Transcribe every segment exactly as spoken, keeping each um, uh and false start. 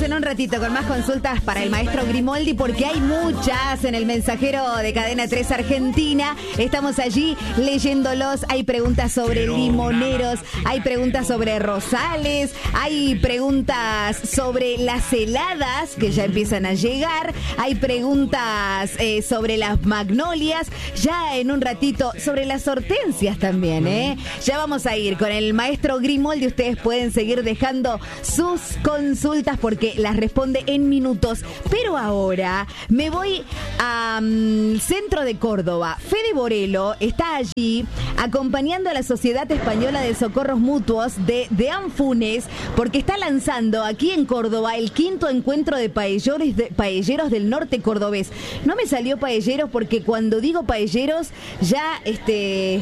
en un ratito con más consultas para el maestro Grimoldi, porque hay muchas en el mensajero de Cadena tres Argentina. Estamos allí leyéndolos. Hay preguntas sobre limoneros, hay preguntas sobre rosales, hay preguntas sobre las heladas que ya empiezan a llegar, hay preguntas eh, sobre las magnolias, ya en un ratito sobre las hortensias también, ¿eh? Ya vamos a ir con el maestro Grimoldi. Ustedes pueden seguir dejando sus consultas porque las responde en minutos. Pero ahora me voy al um, centro de Córdoba. Fede Borelo está allí acompañando a la Sociedad Española de Socorros Mutuos de Deanfunes, porque está lanzando aquí en Córdoba el quinto encuentro de paelleros, de paelleros del norte cordobés. No me salió paelleros porque cuando digo paelleros ya este...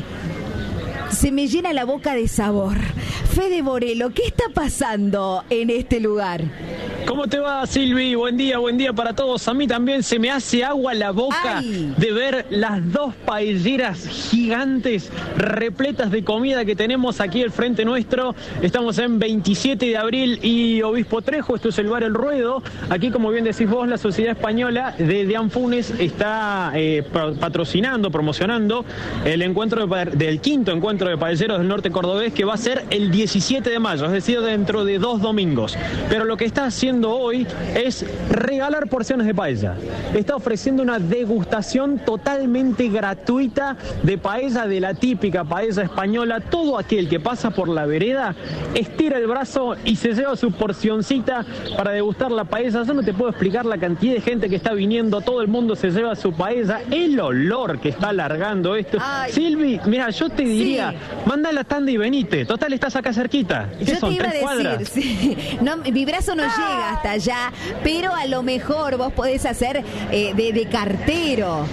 se me llena la boca de sabor. Fede Borelo, ¿qué está pasando en este lugar? ¿Cómo te va, Silvi? Buen día, buen día para todos. A mí también se me hace agua la boca Ay. de ver las dos paelleras gigantes repletas de comida que tenemos aquí al frente nuestro. Estamos en veintisiete de abril y Obispo Trejo. Esto es el bar El Ruedo. Aquí, como bien decís vos, la Sociedad Española de Deanfunes está eh, patrocinando, promocionando el encuentro de, del quinto encuentro de paelleros del norte cordobés, que va a ser el diecisiete de mayo, es decir, dentro de dos domingos. Pero lo que está haciendo hoy es regalar porciones de paella. Está ofreciendo una degustación totalmente gratuita de paella, de la típica paella española. Todo aquel que pasa por la vereda estira el brazo y se lleva su porcioncita para degustar la paella. Yo no te puedo explicar la cantidad de gente que está viniendo. Todo el mundo se lleva su paella. El olor que está largando esto. Ay. Silvi, mira, yo te diría, sí. manda la tanda y venite. Total, estás acá cerquita. ¿Qué yo son, te iba tres a decir, cuadras? Sí. No, mi brazo no ah. llega hasta allá, pero a lo mejor vos podés hacer eh, de, de cartero.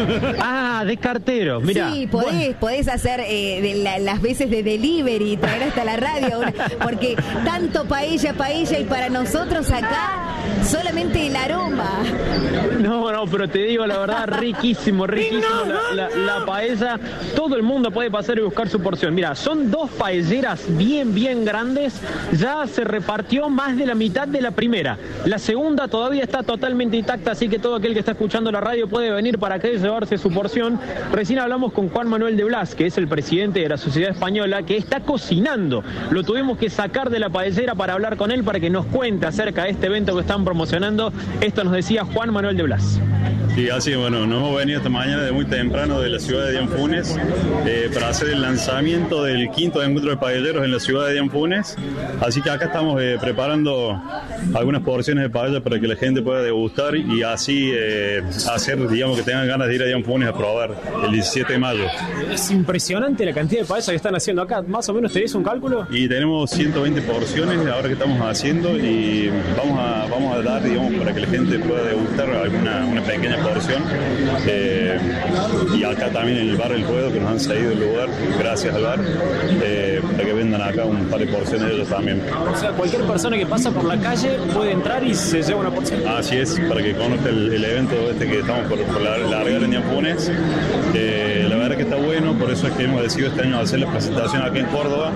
Ah, de cartero, mira. Sí, podés, bueno. podés hacer eh, de la, las veces de delivery, traer hasta la radio, una, porque tanto paella, paella, y para nosotros acá solamente el aroma. No, no, pero te digo la verdad, riquísimo, riquísimo la, la, la paella. Todo el mundo puede pasar y buscar su porción. Mira, son dos paelleras bien, bien grandes. Ya se repartió más de la mitad de la primera. La segunda todavía está totalmente intacta, así que todo aquel que está escuchando la radio puede venir para acá y llevarse su porción. Recién hablamos con Juan Manuel de Blas, que es el presidente de la Sociedad Española, que está cocinando. Lo tuvimos que sacar de la paellera para hablar con él, para que nos cuente acerca de este evento que están promocionando. Esto nos decía Juan Manuel de Blas. Sí, así, bueno, nos hemos venido esta mañana de muy temprano de la ciudad de Deanfunes eh, para hacer el lanzamiento del quinto encuentro de paelleros en la ciudad de Deanfunes. Así que acá estamos eh, preparando algunas porciones de paella para que la gente pueda degustar y así eh, hacer, digamos, que tengan ganas de ir a Deanfunes a probar el diecisiete de mayo. Es impresionante la cantidad de paella que están haciendo acá. ¿Más o menos tenés un cálculo? Y tenemos ciento veinte porciones ahora que estamos haciendo y vamos a, vamos a dar, digamos, para que la gente pueda degustar alguna una pequeña porción. Eh, y acá también en el bar El Ruedo, que nos han cedido el lugar, gracias al bar, eh, para que vendan acá un par de porciones de ellos también. O sea, cualquier persona que pasa por la calle puede entrar y se lleva una porción. Así es, para que conozca el, el evento este que estamos por, por largar en Deanfunes. Eh, la verdad que está bueno, por eso es que hemos decidido este año hacer la presentación aquí en Córdoba,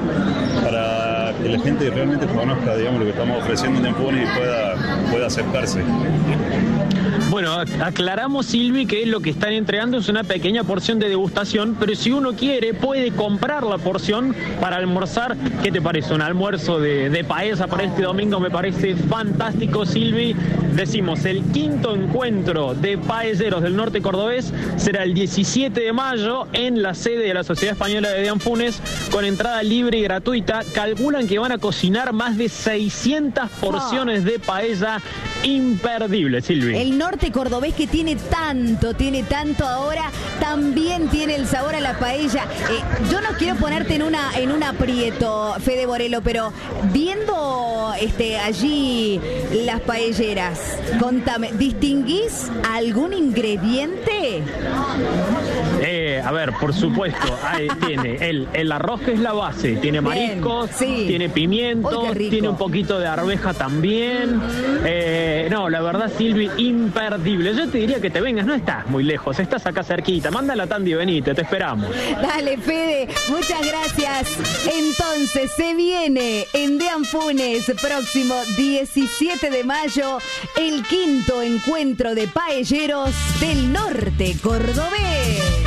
para que la gente realmente conozca, digamos, lo que estamos ofreciendo en Deanfunes y pueda, pueda acercarse. Bueno, aclaramos, Silvi, que lo que están entregando es una pequeña porción de degustación, pero si uno quiere puede comprar la porción para almorzar. ¿Qué te parece? Un almuerzo de, de paella para este domingo me parece fantástico, Silvi. Decimos, el quinto encuentro de paelleros del norte cordobés será el diecisiete de mayo en la sede de la Sociedad Española de Deanfunes, con entrada libre y gratuita. Calculan que van a cocinar más de seiscientas porciones de paella imperdibles, Silvi. El norte cordobés, que tiene tanto, tiene tanto ahora, también tiene el sabor a la paella. Eh, yo no quiero ponerte en una en un aprieto, Fede Borelo, pero viendo este allí las paelleras, contame, ¿distinguís algún ingrediente? Eh, a ver, por supuesto, ahí tiene el, el arroz, que es la base, tiene mariscos, sí. tiene pimiento, Uy, tiene un poquito de arveja también, uh-huh. eh, Eh, no, la verdad, Silvi, imperdible. Yo te diría que te vengas, no estás muy lejos, estás acá cerquita. Manda la Tandi y venite, te esperamos. Dale, Fede, muchas gracias. Entonces, se viene en Dean Funes, próximo diecisiete de mayo, el quinto encuentro de paelleros del norte cordobés.